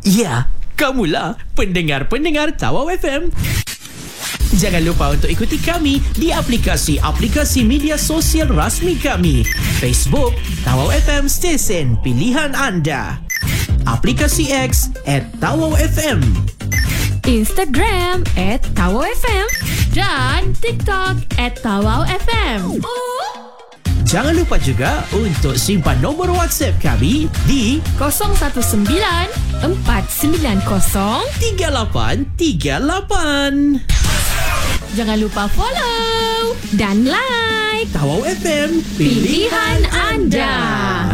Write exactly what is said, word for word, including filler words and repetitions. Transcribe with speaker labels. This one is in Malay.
Speaker 1: Ya, kamulah pendengar-pendengar Tawau F M. Jangan lupa untuk ikuti kami di aplikasi-aplikasi media sosial rasmi kami. Facebook, Tawau F M Stesen Pilihan Anda. Aplikasi X at Tawau F M.
Speaker 2: Instagram at Tawau F M. Dan TikTok at Tawau F M.
Speaker 1: Jangan lupa juga untuk simpan nombor WhatsApp kami di
Speaker 2: kosong satu sembilan empat sembilan kosong
Speaker 1: tiga lapan tiga lapan.
Speaker 2: Jangan lupa follow dan like
Speaker 1: Tawau F M,
Speaker 2: pilihan anda.